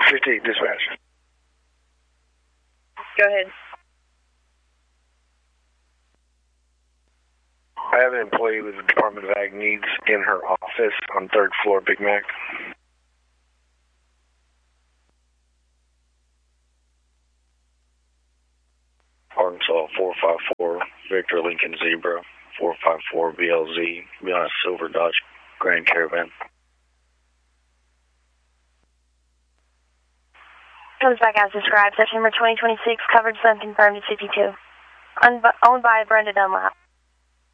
58 dispatch. Go ahead. I have an employee with the Department of Ag needs in her office on 3rd floor, Big Mac. Arkansas 454, Victor Lincoln Zebra, 454 BLZ, beyond a silver Dodge Grand Caravan. Comes back as described. September 2026, covered sun confirmed at 52. Owned by Brenda Dunlap.